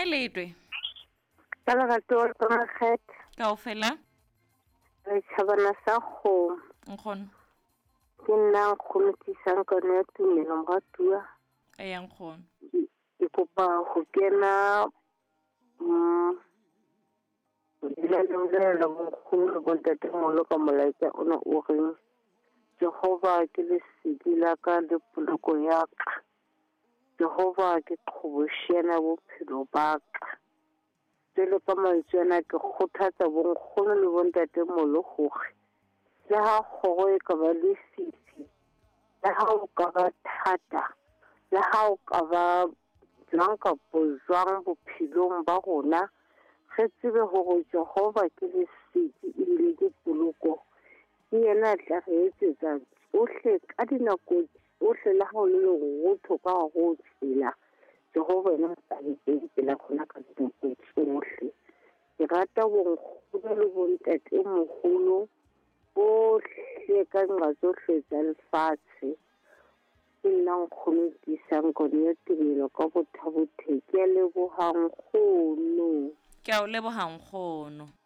kae letwe Ka lerato la makgethe kaofela re tšhabana sa kgomo nkgono ke nna nkgono tisang kano ya tumelo moratua e yang nkgono ke kopa go kena la bonkgono le bontatemolo ka molaetsa ona o reng Jehova ke lesedi la ka le poloko ya ka Jehova ke kgobošana bophelo ba ka jwale ka mantswe ana ke kgothatsa bonkgono le bontatemolo gore le ha kgogo e ka ba le sisi le ha o ka ba thata le ha o ka ba jwang kapo jwang bophelong ba rona re tsebe gore Jehova ke lesedi ebile ke poloko ke yena a tla re etsetsa tsohle ka dinako tsohle le ha o le lerotho ka go tshela Jehova yena a tla re teng pela gona ka dinako tsohle ke rata bonkgono le bontatemogolo bohle ka nqa tsohle tsa lefatshe ke nna nkgono tisang kone ya tumelo ka bothabothe ke a leboga nkgono ke a o leboga nkgono